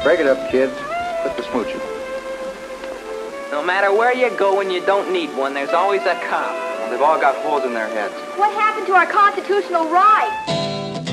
Break it up, kids. Quit the smooching. No matter where you go when you don't need one, there's always a cop. Well, they've all got holes in their heads. What happened to our constitutional rights?